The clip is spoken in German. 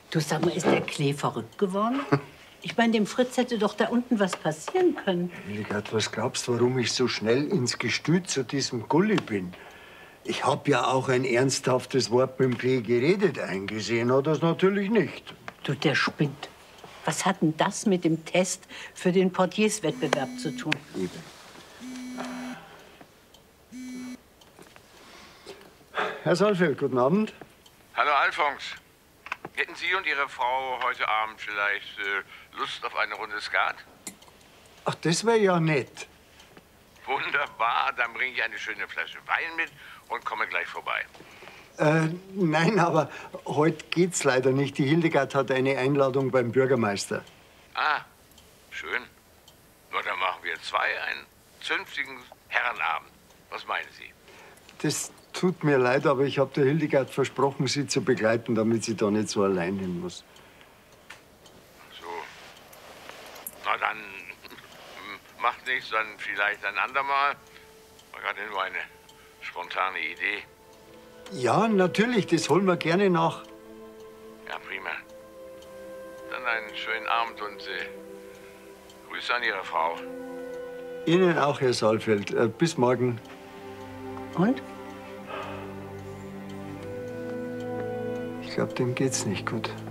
Du, sag mal, ist der Klee verrückt geworden? Ich meine, dem Fritz hätte doch da unten was passieren können. Hildegard, was glaubst du, warum ich so schnell ins Gestüt zu diesem Gulli bin? Ich hab ja auch ein ernsthaftes Wort mit dem Klee geredet. Eingesehen hat das natürlich nicht. Du, der spinnt. Was hat denn das mit dem Test für den Portierswettbewerb zu tun? Eben. Herr Saalfeld, guten Abend. Hallo Alfons. Hätten Sie und Ihre Frau heute Abend vielleicht Lust auf eine Runde Skat? Ach, das wäre ja nett. Wunderbar, dann bringe ich eine schöne Flasche Wein mit und komme gleich vorbei. Nein, aber heute geht's leider nicht. Die Hildegard hat eine Einladung beim Bürgermeister. Ah, schön. Nur dann machen wir einen zünftigen Herrenabend. Was meinen Sie? Das tut mir leid, aber ich habe der Hildegard versprochen, sie zu begleiten, damit sie da nicht so allein hin muss. So. Na dann, macht nichts, dann vielleicht ein andermal. War gerade nur eine spontane Idee. Ja, natürlich, das holen wir gerne nach. Ja, prima. Dann einen schönen Abend und Grüße an Ihre Frau. Ihnen auch, Herr Saalfeld. Bis morgen. Und? Ich glaube, dem geht's nicht gut.